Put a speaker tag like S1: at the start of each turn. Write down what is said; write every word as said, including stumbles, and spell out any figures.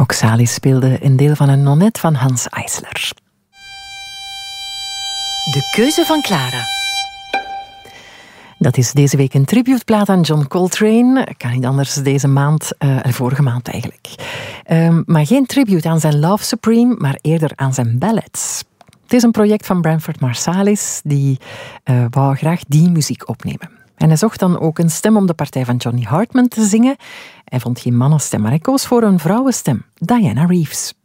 S1: Oxalis speelde een deel van een nonnet van Hans Eisler.
S2: De keuze van Clara.
S1: Dat is deze week een tributeplaat aan John Coltrane. Kan niet anders deze maand, uh, vorige maand eigenlijk. Um, maar geen tribute aan zijn Love Supreme, maar eerder aan zijn ballads. Het is een project van Branford Marsalis, die uh, wou graag die muziek opnemen. En hij zocht dan ook een stem om de partij van Johnny Hartman te zingen. Hij vond geen mannenstem, maar hij koos voor een vrouwenstem, Diana Reeves.